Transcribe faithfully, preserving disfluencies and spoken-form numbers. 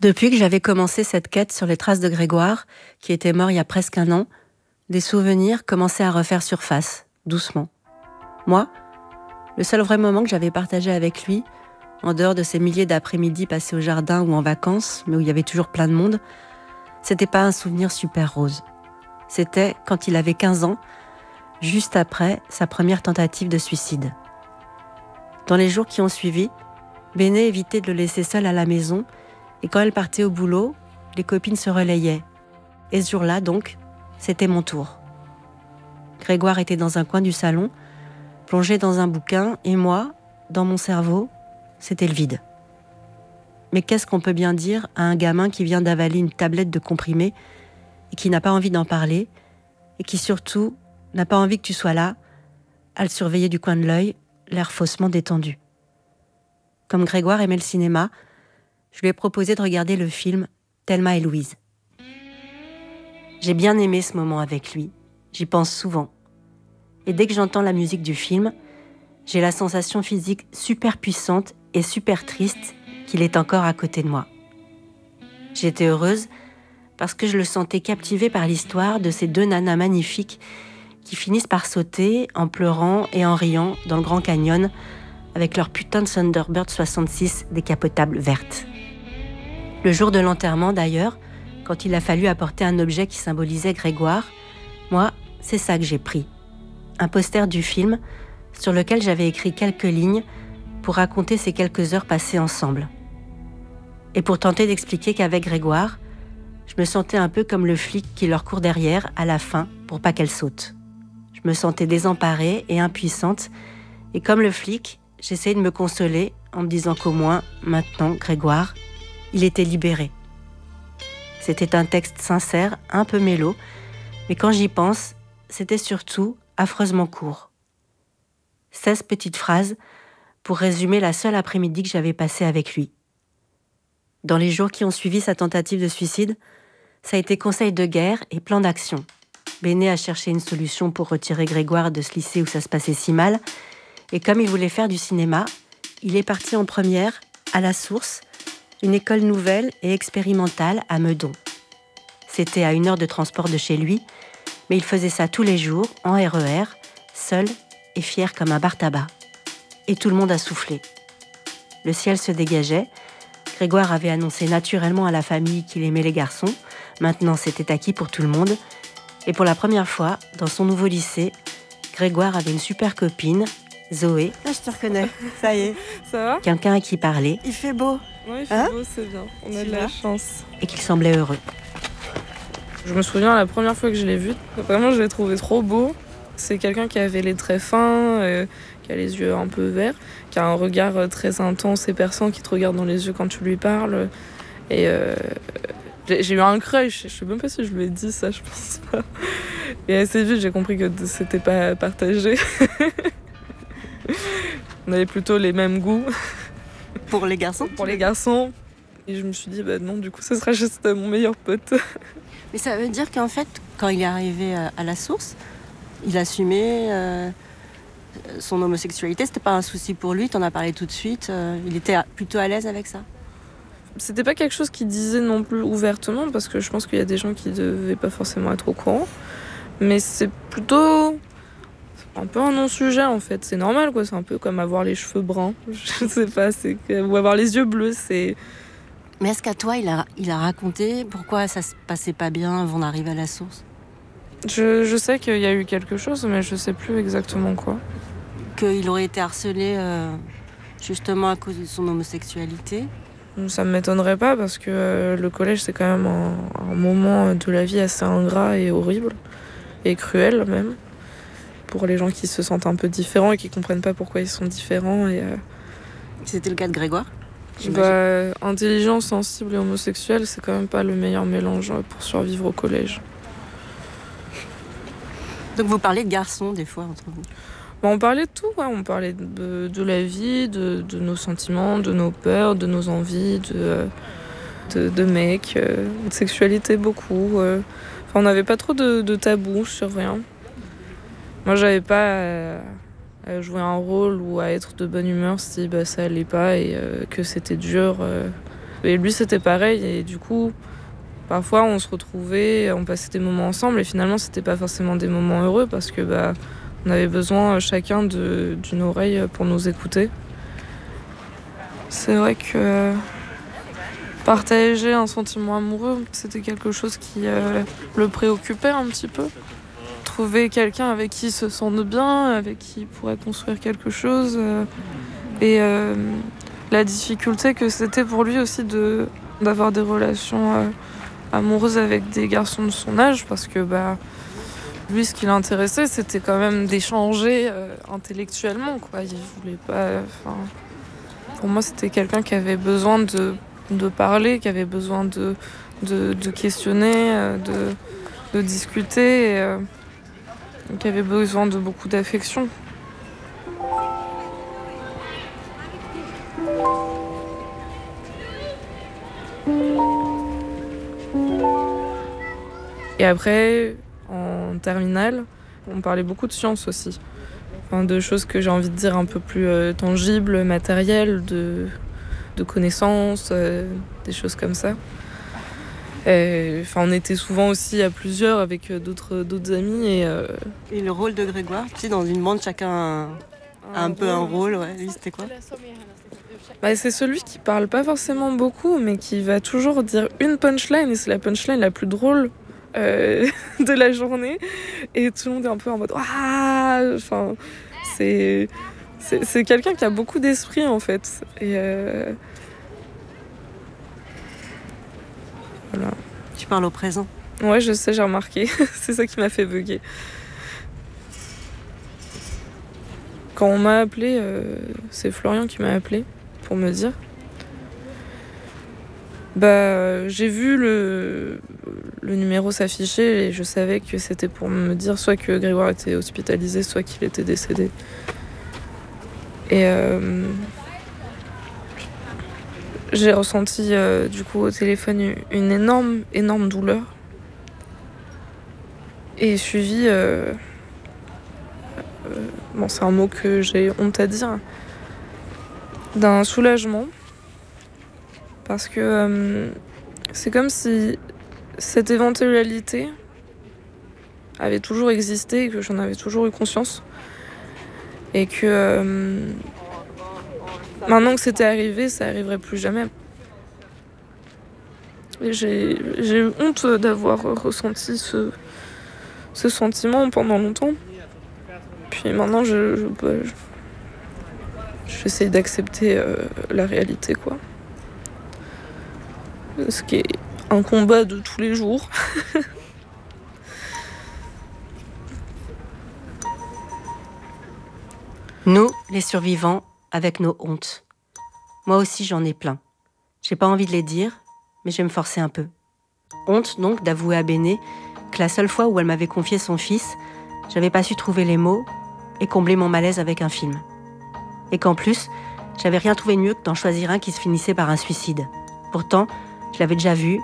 Depuis que j'avais commencé cette quête sur les traces de Grégoire, qui était mort il y a presque un an, des souvenirs commençaient à refaire surface, doucement. Moi, le seul vrai moment que j'avais partagé avec lui, en dehors de ces milliers d'après-midi passés au jardin ou en vacances, mais où il y avait toujours plein de monde, c'était pas un souvenir super rose. C'était quand il avait quinze ans, juste après sa première tentative de suicide. Dans les jours qui ont suivi, Béné évitait de le laisser seul à la maison, et quand elle partait au boulot, les copines se relayaient. Et ce jour-là, donc, c'était mon tour. Grégoire était dans un coin du salon, plongé dans un bouquin, et moi, dans mon cerveau, c'était le vide. Mais qu'est-ce qu'on peut bien dire à un gamin qui vient d'avaler une tablette de comprimés et qui n'a pas envie d'en parler, et qui surtout n'a pas envie que tu sois là, à le surveiller du coin de l'œil, l'air faussement détendu. Comme Grégoire aimait le cinéma, je lui ai proposé de regarder le film Thelma et Louise. J'ai bien aimé ce moment avec lui, j'y pense souvent. Et dès que j'entends la musique du film, j'ai la sensation physique super puissante et super triste qu'il est encore à côté de moi. J'étais heureuse parce que je le sentais captivé par l'histoire de ces deux nanas magnifiques qui finissent par sauter en pleurant et en riant dans le Grand Canyon avec leur putain de Thunderbird soixante-six décapotable verte. Le jour de l'enterrement d'ailleurs, quand il a fallu apporter un objet qui symbolisait Grégoire, moi, c'est ça que j'ai pris. Un poster du film sur lequel j'avais écrit quelques lignes pour raconter ces quelques heures passées ensemble. Et pour tenter d'expliquer qu'avec Grégoire, je me sentais un peu comme le flic qui leur court derrière à la fin pour pas qu'elle saute. Je me sentais désemparée et impuissante, et comme le flic, j'essayais de me consoler en me disant qu'au moins, maintenant, Grégoire, il était libéré. C'était un texte sincère, un peu mélo, mais quand j'y pense, c'était surtout affreusement court. seize petites phrases pour résumer la seule après-midi que j'avais passée avec lui. Dans les jours qui ont suivi sa tentative de suicide, ça a été conseil de guerre et plan d'action. Béné a cherché une solution pour retirer Grégoire de ce lycée où ça se passait si mal, et comme il voulait faire du cinéma, il est parti en première à La Source, une école nouvelle et expérimentale à Meudon. C'était à une heure de transport de chez lui, mais il faisait ça tous les jours, en R E R, seul et fier comme un bar tabac. Et tout le monde a soufflé. Le ciel se dégageait. Grégoire avait annoncé naturellement à la famille qu'il aimait les garçons. Maintenant, c'était acquis pour tout le monde. Et pour la première fois, dans son nouveau lycée, Grégoire avait une super copine, Zoé. Ah, je te reconnais, ça y est. Ça va ? Quelqu'un à qui parler. Il fait beau. Oui, il fait hein beau, c'est bien. On a c'est de la bien. chance. Et qu'il semblait heureux. Je me souviens la première fois que je l'ai vu, vraiment je l'ai trouvé trop beau. C'est quelqu'un qui avait les traits fins, euh, qui a les yeux un peu verts, qui a un regard très intense et perçant, qui te regarde dans les yeux quand tu lui parles. Et euh, j'ai, j'ai eu un crush, je sais même pas si je lui ai dit ça, je pense pas. Et assez vite j'ai compris que c'était pas partagé. On avait plutôt les mêmes goûts. Pour les garçons Pour les garçons. Et je me suis dit, bah non, du coup, ça sera juste mon meilleur pote. Mais ça veut dire qu'en fait, quand il est arrivé à La Source, il assumait euh, son homosexualité. C'était pas un souci pour lui, t'en as parlé tout de suite. Euh, il était plutôt à l'aise avec ça. C'était pas quelque chose qu'il disait non plus ouvertement, parce que je pense qu'il y a des gens qui devaient pas forcément être au courant. Mais c'est plutôt un peu un non-sujet en fait. C'est normal quoi, c'est un peu comme avoir les cheveux bruns. Je sais pas, c'est que... ou avoir les yeux bleus, c'est... Mais est-ce qu'à toi, il a, il a raconté pourquoi ça se passait pas bien avant d'arriver à La Source ? Je, je sais qu'il y a eu quelque chose, mais je sais plus exactement quoi. Qu'il aurait été harcelé euh, justement à cause de son homosexualité ? Ça me m'étonnerait pas, parce que euh, le collège, c'est quand même un, un moment de la vie assez ingrat et horrible, et cruel même, pour les gens qui se sentent un peu différents et qui comprennent pas pourquoi ils sont différents. Et, euh... C'était le cas de Grégoire ? Bah, intelligent, sensible et homosexuel, c'est quand même pas le meilleur mélange pour survivre au collège. Donc vous parlez de garçons des fois entre vous ? Bah, on parlait de tout, ouais. On parlait de, de la vie, de, de nos sentiments, de nos peurs, de nos envies, de, de, de mecs, euh, de sexualité beaucoup. Euh. Enfin, on n'avait pas trop de, de tabous sur rien. Moi, j'avais pas à, à jouer un rôle ou à être de bonne humeur si bah, ça allait pas et euh, que c'était dur. Euh. Et lui, c'était pareil. Et du coup, parfois, on se retrouvait, on passait des moments ensemble. Et finalement, c'était pas forcément des moments heureux parce que bah, on avait besoin chacun de, d'une oreille pour nous écouter. C'est vrai que partager un sentiment amoureux, c'était quelque chose qui euh, le préoccupait un petit peu. Trouver quelqu'un avec qui il se sente bien, avec qui il pourrait construire quelque chose. Euh, et euh, la difficulté que c'était pour lui aussi de, d'avoir des relations euh, amoureuses avec des garçons de son âge, parce que bah, lui, ce qui l'intéressait, c'était quand même d'échanger euh, intellectuellement, quoi. Il voulait pas... Enfin, pour moi, c'était quelqu'un qui avait besoin de, de parler, qui avait besoin de, de, de questionner, euh, de, de discuter, et, euh, qui avait besoin de beaucoup d'affection. Et après, en terminale, on parlait beaucoup de sciences aussi. Enfin, de choses que j'ai envie de dire un peu plus euh, tangibles, matérielles, de, de connaissances, euh, des choses comme ça. Et, enfin, on était souvent aussi à plusieurs avec d'autres, d'autres amis. Et, euh... et le rôle de Grégoire, tu sais, dans une bande, chacun a un, un, un peu un rôle. Ouais. Lui, c'était quoi? Bah, c'est celui qui parle pas forcément beaucoup, mais qui va toujours dire une punchline, et c'est la punchline la plus drôle euh, de la journée. Et tout le monde est un peu en mode ah, enfin, c'est, c'est, c'est quelqu'un qui a beaucoup d'esprit en fait. Et euh... voilà. Tu parles au présent. Ouais, je sais, j'ai remarqué. C'est ça qui m'a fait bugger. Quand on m'a appelé, euh, c'est Florian qui m'a appelé pour me dire. Bah, j'ai vu le, le numéro s'afficher et je savais que c'était pour me dire soit que Grégoire était hospitalisé, soit qu'il était décédé. Et euh, j'ai ressenti euh, du coup au téléphone une énorme, énorme douleur. Et suivi, euh, euh, bon c'est un mot que j'ai honte à dire, d'un soulagement. Parce que euh, c'est comme si cette éventualité avait toujours existé et que j'en avais toujours eu conscience. Et que euh, maintenant que c'était arrivé, ça arriverait plus jamais. Et j'ai, j'ai eu honte d'avoir ressenti ce, ce sentiment pendant longtemps. Puis maintenant, je, je, bah, je, j'essaie d'accepter euh, la réalité, quoi. Ce qui est un combat de tous les jours. Nous, les survivants, avec nos hontes. Moi aussi, j'en ai plein. J'ai pas envie de les dire, mais je vais me forcer un peu. Honte donc d'avouer à Béné que la seule fois où elle m'avait confié son fils, j'avais pas su trouver les mots et combler mon malaise avec un film. Et qu'en plus, j'avais rien trouvé de mieux que d'en choisir un qui se finissait par un suicide. Pourtant, je l'avais déjà vu,